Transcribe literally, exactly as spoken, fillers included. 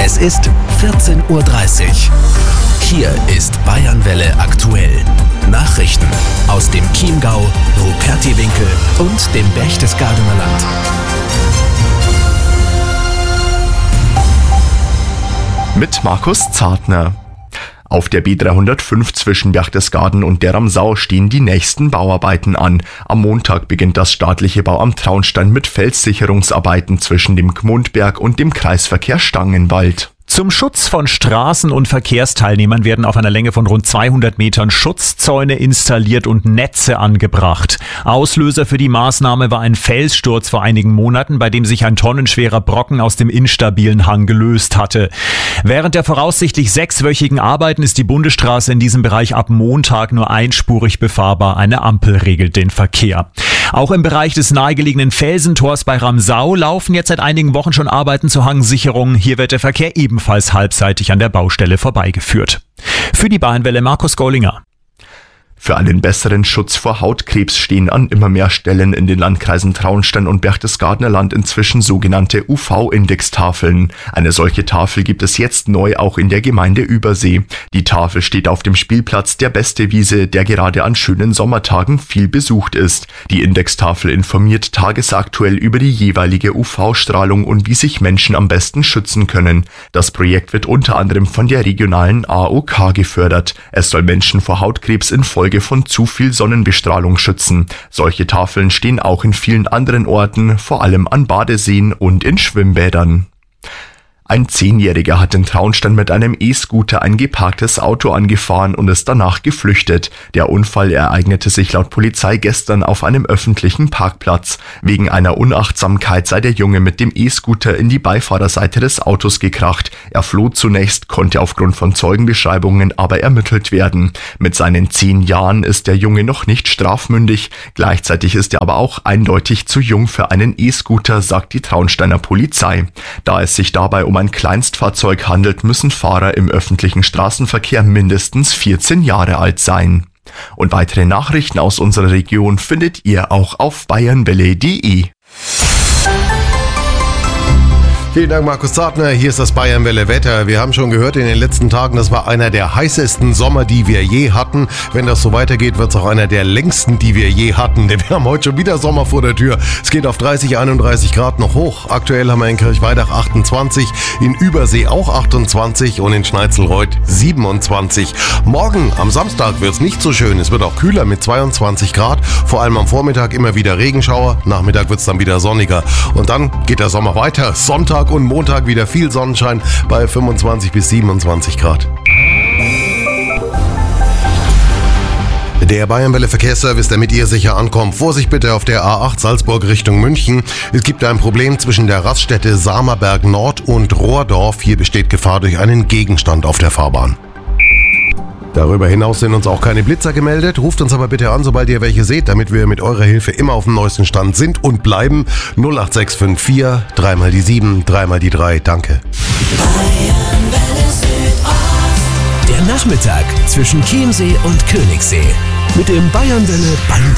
Es ist vierzehn Uhr dreißig. Hier ist Bayernwelle aktuell. Nachrichten aus dem Chiemgau, Rupertiwinkel und dem Berchtesgadener Land. Mit Markus Zartner. Auf der B dreihundertfünf zwischen Berchtesgaden und der Ramsau stehen die nächsten Bauarbeiten an. Am Montag beginnt das staatliche Bauamt Traunstein mit Felssicherungsarbeiten zwischen dem Gmundberg und dem Kreisverkehr Stangenwald. Zum Schutz von Straßen- und Verkehrsteilnehmern werden auf einer Länge von rund zweihundert Metern Schutzzäune installiert und Netze angebracht. Auslöser für die Maßnahme war ein Felssturz vor einigen Monaten, bei dem sich ein tonnenschwerer Brocken aus dem instabilen Hang gelöst hatte. Während der voraussichtlich sechswöchigen Arbeiten ist die Bundesstraße in diesem Bereich ab Montag nur einspurig befahrbar. Eine Ampel regelt den Verkehr. Auch im Bereich des nahegelegenen Felsentors bei Ramsau laufen jetzt seit einigen Wochen schon Arbeiten zur Hangsicherung. Hier wird der Verkehr ebenfalls halbseitig an der Baustelle vorbeigeführt. Für die Bayernwelle Markus Gollinger. Für einen besseren Schutz vor Hautkrebs stehen an immer mehr Stellen in den Landkreisen Traunstein und Berchtesgadener Land inzwischen sogenannte U V-Index-Tafeln. Eine solche Tafel gibt es jetzt neu auch in der Gemeinde Übersee. Die Tafel steht auf dem Spielplatz der Beste-Wiese, der gerade an schönen Sommertagen viel besucht ist. Die Indextafel informiert tagesaktuell über die jeweilige U V-Strahlung und wie sich Menschen am besten schützen können. Das Projekt wird unter anderem von der regionalen A O K gefördert. Es soll Menschen vor Hautkrebs infolge von zu viel Sonnenbestrahlung schützen. Solche Tafeln stehen auch in vielen anderen Orten, vor allem an Badeseen und in Schwimmbädern. Ein Zehnjähriger hat in Traunstein mit einem E-Scooter ein geparktes Auto angefahren und ist danach geflüchtet. Der Unfall ereignete sich laut Polizei gestern auf einem öffentlichen Parkplatz. Wegen einer Unachtsamkeit sei der Junge mit dem E-Scooter in die Beifahrerseite des Autos gekracht. Er floh zunächst, konnte aufgrund von Zeugenbeschreibungen aber ermittelt werden. Mit seinen zehn Jahren ist der Junge noch nicht strafmündig. Gleichzeitig ist er aber auch eindeutig zu jung für einen E-Scooter, sagt die Traunsteiner Polizei. Da es sich dabei um ein Kleinstfahrzeug handelt, müssen Fahrer im öffentlichen Straßenverkehr mindestens vierzehn Jahre alt sein. Und weitere Nachrichten aus unserer Region findet ihr auch auf bayernwelle punkt de. Vielen Dank, Markus Zartner. Hier ist das Bayernwelle Wetter. Wir haben schon gehört in den letzten Tagen, das war einer der heißesten Sommer, die wir je hatten. Wenn das so weitergeht, wird es auch einer der längsten, die wir je hatten. Denn wir haben heute schon wieder Sommer vor der Tür. Es geht auf dreißig, einunddreißig Grad noch hoch. Aktuell haben wir in Kirchweidach achtundzwanzig, in Übersee auch achtundzwanzig und in Schneizelreuth siebenundzwanzig. Morgen am Samstag wird es nicht so schön. Es wird auch kühler mit zweiundzwanzig Grad. Vor allem am Vormittag immer wieder Regenschauer. Nachmittag wird es dann wieder sonniger. Und dann geht der Sommer weiter. Sonntag und Montag wieder viel Sonnenschein bei fünfundzwanzig bis siebenundzwanzig Grad. Der Bayernwelle Verkehrsservice, damit ihr sicher ankommt. Vorsicht bitte auf der A acht Salzburg Richtung München. Es gibt ein Problem zwischen der Raststätte Samerberg Nord und Rohrdorf. Hier besteht Gefahr durch einen Gegenstand auf der Fahrbahn. Darüber hinaus sind uns auch keine Blitzer gemeldet. Ruft uns aber bitte an, sobald ihr welche seht, damit wir mit eurer Hilfe immer auf dem neuesten Stand sind und bleiben. null acht sechs fünf vier, dreimal die sieben, dreimal die drei. Danke. Der Nachmittag zwischen Chiemsee und Königssee mit dem Bayernwelle Band.